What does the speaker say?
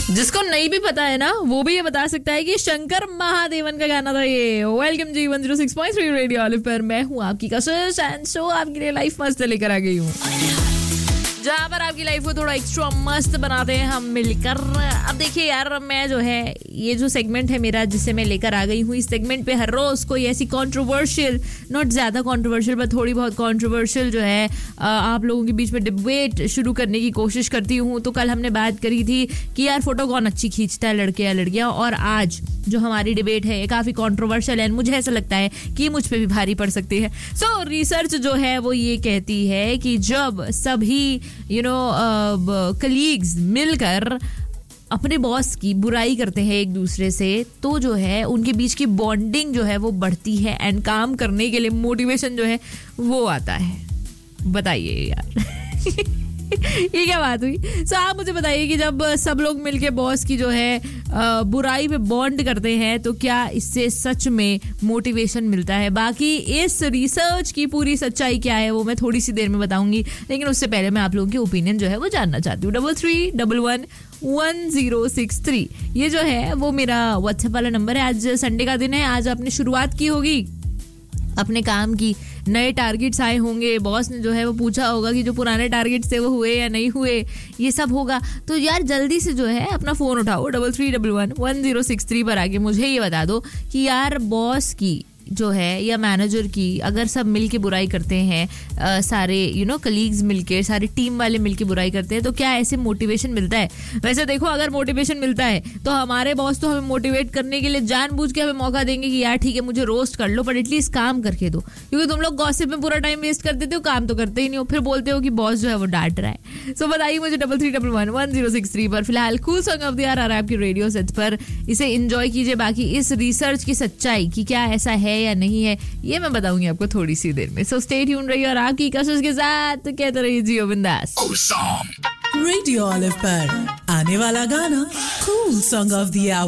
जिसको नहीं भी पता है ना वो भी ये बता सकता है कि शंकर महादेवन का गाना था ये। वेलकम जी 106.3 रेडियो ऑलिव पर मैं हूँ आपकी कशिश एंड शो आपके लिए लाइफ मस्त लेकर आ गई हूँ, जहाँ पर आपकी लाइफ को थोड़ा एक्स्ट्रा मस्त बनाते हैं हम मिलकर। अब देखिए यार, मैं जो है ये जो सेगमेंट है मेरा जिसे मैं लेकर आ गई हूँ, इस सेगमेंट पे हर रोज कोई ऐसी कंट्रोवर्शियल, नॉट ज्यादा कंट्रोवर्शियल बट थोड़ी बहुत कंट्रोवर्शियल जो है आप लोगों के बीच में डिबेट शुरू करने की कोशिश करती हूँ। तो कल हमने बात करी थी कि यार फोटो कौन अच्छी खींचता है, लड़के या लड़कियां, और आज जो हमारी डिबेट है ये काफी कंट्रोवर्शियल है। मुझे ऐसा लगता है कि मुझ पे भी भारी पड़ सकती है। सो रिसर्च जो है वो ये कहती है कि जब सभी कलीग्स मिलकर अपने बॉस की बुराई करते हैं एक दूसरे से, तो जो है उनके बीच की बॉन्डिंग जो है वो बढ़ती है एंड काम करने के लिए मोटिवेशन जो है वो आता है। बताइए यार ये क्या बात हुई? सो आप मुझे बताइए कि जब सब लोग मिलके बॉस की जो है बुराई पे बॉन्ड करते हैं तो क्या इससे सच में मोटिवेशन मिलता है? बाकी इस रिसर्च की पूरी सच्चाई क्या है वो मैं थोड़ी सी देर में बताऊंगी, लेकिन उससे पहले मैं आप लोगों की ओपिनियन जो है वो जानना चाहती हूँ। 33111063 ये जो है वो मेरा व्हाट्सएप वाला नंबर है। आज संडे का दिन है, आज आपने शुरुआत की होगी अपने काम की, नए टारगेट्स आए होंगे, बॉस ने जो है वो पूछा होगा कि जो पुराने टारगेट्स थे वो हुए या नहीं हुए, ये सब होगा। तो यार जल्दी से जो है अपना फोन उठाओ 33111063 पर आके मुझे ये बता दो कि यार बॉस की जो है या मैनेजर की अगर सब मिलके बुराई करते हैं, सारे कलीग्स मिलके, सारे टीम वाले मिलके बुराई करते हैं, तो क्या ऐसे मोटिवेशन मिलता है? वैसे देखो, अगर मोटिवेशन मिलता है तो हमारे बॉस तो हमें मोटिवेट करने के लिए जानबूझ के हमें मौका देंगे कि यार ठीक है मुझे रोस्ट कर लो पर एटलीस्ट काम करके दो, क्योंकि तुम लोग गॉसिप में पूरा टाइम वेस्ट कर देते हो, काम तो करते ही नहीं हो, फिर बोलते हो कि बॉस जो है वो डांट रहा है। सो बताइए मुझे 33111063 पर। फिलहाल cool song of the year आ रहा है आपकी रेडियो सेट पर, इसे एंजॉय कीजिए। बाकी इस रिसर्च की सच्चाई कि क्या ऐसा है या नहीं है ये मैं बताऊंगी आपको थोड़ी सी देर में। सो स्टे ट्यून रहिए और आपकी कशिश के साथ कहते रहिए जियो बिंदास। रेडियो ऑलिव पर आने वाला गाना cool song of the year.